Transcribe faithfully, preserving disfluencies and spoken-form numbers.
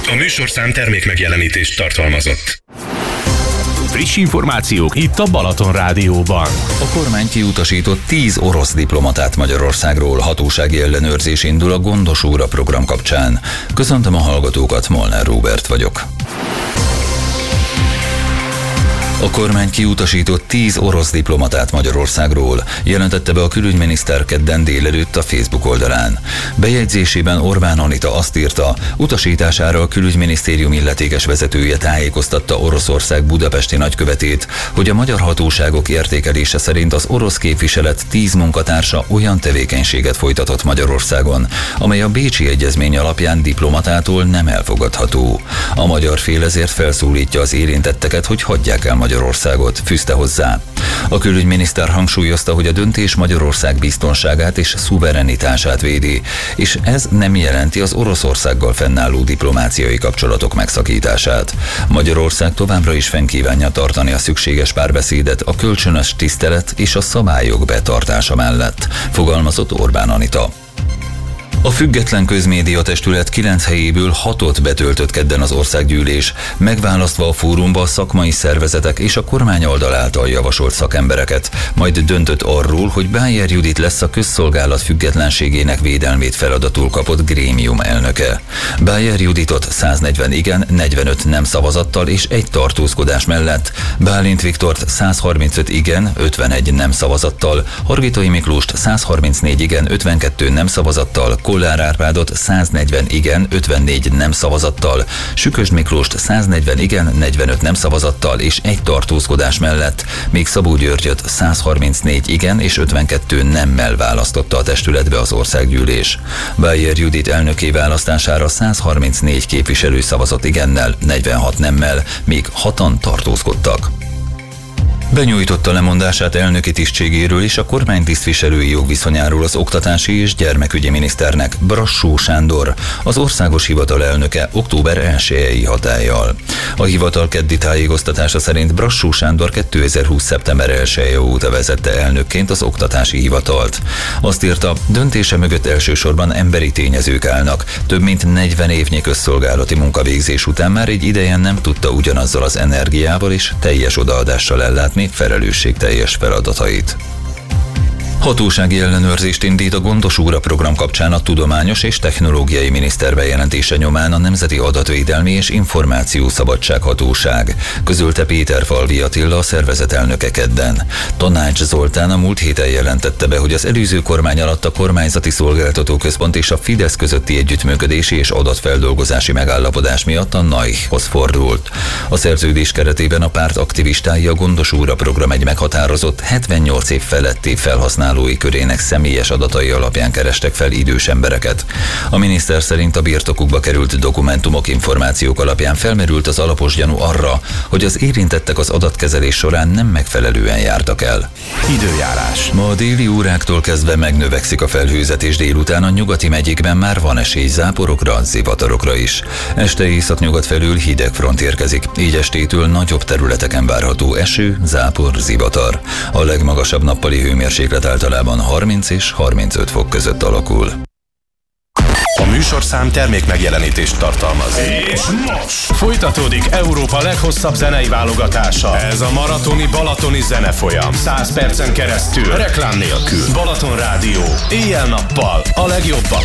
A műsorszám termékmegjelenítést tartalmazott. Friss információk itt a Balaton Rádióban. A kormány kiutasított tíz orosz diplomatát Magyarországról. Hatósági ellenőrzés indul a Gondos óra program kapcsán. Köszöntöm a hallgatókat, Molnár Róbert vagyok. A kormány kiutasított tíz orosz diplomatát Magyarországról, jelentette be a külügyminiszter kedden délelőtt a Facebook oldalán. Bejegyzésében Orbán Anita azt írta, utasítására a külügyminisztérium illetékes vezetője tájékoztatta Oroszország budapesti nagykövetét, hogy a magyar hatóságok értékelése szerint az orosz képviselet tíz munkatársa olyan tevékenységet folytatott Magyarországon, amely a Bécsi Egyezmény alapján diplomatától nem elfogadható. A magyar fél ezért felszólítja az érintetteket, hogy hagyják el Magyarországot, fűzte hozzá. A külügyminiszter hangsúlyozta, hogy a döntés Magyarország biztonságát és szuverenitását védi, és ez nem jelenti az Oroszországgal fennálló diplomáciai kapcsolatok megszakítását. Magyarország továbbra is fenn kívánja tartani a szükséges párbeszédet a kölcsönös tisztelet és a szabályok betartása mellett, fogalmazott Orbán Anita. A Független Közmédia Testület kilenc helyéből hatot betöltött kedden az országgyűlés, megválasztva a fórumba a szakmai szervezetek és a kormány oldal által javasolt szakembereket, majd döntött arról, hogy Bájer Judit lesz a közszolgálat függetlenségének védelmét feladatul kapott grémium elnöke. Bájer Juditot száznegyven igen, negyvenöt nem szavazattal és egy tartózkodás mellett, Bálint Viktort százharmincöt igen, ötvenegy nem szavazattal, Hargitai Miklóst százharmincnégy igen, ötvenkettő nem szavazattal, Kollár Árpádot száznegyven igen, ötvennégy nem szavazattal, Sükösd Miklóst száznegyven igen, negyvenöt nem szavazattal és egy tartózkodás mellett, míg Szabó Györgyöt százharmincnégy igen és ötvenkettő nemmel választotta a testületbe az országgyűlés. Bájer Judit elnöké választására százharmincnégy képviselő szavazott igennel, negyvenhat nemmel, míg hatan tartózkodtak. Benyújtotta lemondását elnöki tisztségéről és a kormány tisztviselői jogviszonyáról az oktatási és gyermekügyi miniszternek, Brassó Sándor, az országos hivatal elnöke október elsejei hatállyal. A hivatal keddi tájékoztatása szerint Brassó Sándor kétezer-húsz szeptember elseje óta vezette elnökként az oktatási hivatalt. Azt írta, döntése mögött elsősorban emberi tényezők állnak. Több mint negyven évnyi közszolgálati munkavégzés után már egy ideje nem tudta ugyanazzal az energiával és teljes odaadással ellátni felelősségteljes feladatait. Hatósági ellenőrzést indít a Gondos óra program kapcsán a Tudományos és Technológiai Miniszter bejelentése nyomán a Nemzeti Adatvédelmi és Információszabadság Hatóság, közölte Péterfalvi Attila, a szervezet elnöke kedden. Tanács Zoltán a múlt héten jelentette be, hogy az előző kormány alatt a Kormányzati Szolgáltatóközpont és a Fidesz közötti együttműködési és adatfeldolgozási megállapodás miatt a en á i há-hoz fordult. A szerződés keretében a párt aktivistái a Gondos óra program egy meghatározott hetvennyolc év feletti felhasználó körének személyes adatai alapján kerestek fel idős embereket. A miniszter szerint a birtokukba került dokumentumok, információk alapján felmerült az alapos gyanú arra, hogy az érintettek az adatkezelés során nem megfelelően jártak el. Időjárás. Ma a déli óráktól kezdve megnövekszik a felhőzet, és délután a nyugati megyékben már van esély záporokra, zivatarokra is. Este északnyugat felül hideg front érkezik, így estétől nagyobb területeken várható eső, zápor, zivatar. A legmagasabb nappali hőmérséklet általában harminc és harmincöt fok között alakul. A műsorszám termékmegjelenítést tartalmaz. És most folytatódik Európa leghosszabb zenei válogatása. Ez a maratoni balatoni zenefolyam. száz percen keresztül, reklám nélkül. Balaton Rádió. Éjjel-nappal a legjobbak